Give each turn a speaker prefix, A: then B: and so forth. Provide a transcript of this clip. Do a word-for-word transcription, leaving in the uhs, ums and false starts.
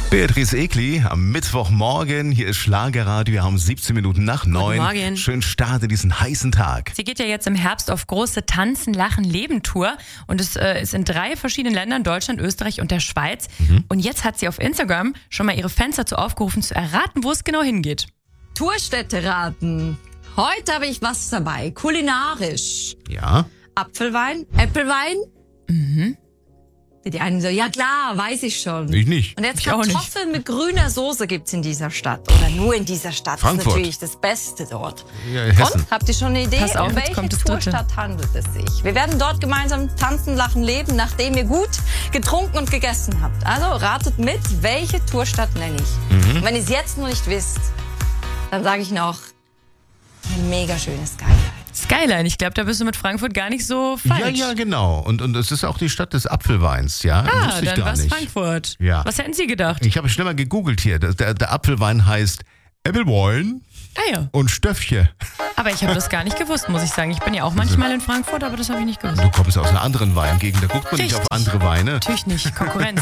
A: Beatrice Egli am Mittwochmorgen. Hier ist Schlagerradio. Wir haben siebzehn Minuten nach neun.
B: Morgen.
A: Schön Start in diesen heißen Tag.
B: Sie geht ja jetzt im Herbst auf große Tanzen, Lachen, Leben-Tour. Und es äh, ist in drei verschiedenen Ländern, Deutschland, Österreich und der Schweiz. Mhm. Und jetzt hat sie auf Instagram schon mal ihre Fans dazu aufgerufen, zu erraten, wo es genau hingeht.
C: Tourstätte raten. Heute habe ich was dabei. Kulinarisch.
A: Ja.
C: Apfelwein, Äpfelwein. Mhm. Die einen so, ja klar, weiß ich schon.
A: Ich nicht.
C: Und jetzt
B: Ich auch nicht.
C: Kartoffeln mit grüner Soße gibt's in dieser Stadt. Oder nur in dieser Stadt.
A: Frankfurt.
C: Das ist natürlich das Beste dort.
A: Ja, Hessen.
C: Und, habt ihr schon eine Idee?
B: Pass auf,
C: um
B: jetzt
C: welche
B: kommt das Dritte.
C: Tourstadt handelt es sich? Wir werden dort gemeinsam tanzen, lachen, leben, nachdem ihr gut getrunken und gegessen habt. Also ratet mit, welche Tourstadt nenne ich.
A: Mhm.
C: Und wenn ihr es jetzt noch nicht wisst, dann sage ich noch, ein mega schönes Skyline.
B: Skyline, ich glaube, da bist du mit Frankfurt gar nicht so falsch.
A: Ja, ja, genau. Und, und es ist auch die Stadt des Apfelweins, ja?
B: Ah,
A: Wusste ich
B: dann
A: gar
B: war es
A: nicht.
B: Frankfurt.
A: Ja.
B: Was hätten Sie gedacht?
A: Ich habe schnell mal gegoogelt hier. Der, der, der Apfelwein heißt Äppelwein
B: Ah ja,
A: und Stöffche.
B: aber ich habe das gar nicht gewusst, muss ich sagen. Ich bin ja auch manchmal in Frankfurt, aber das habe ich nicht gewusst.
A: Du kommst aus einer anderen Weingegend. Da guckt man nicht
B: Richtig.
A: auf andere Weine.
B: Natürlich nicht, Konkurrenz.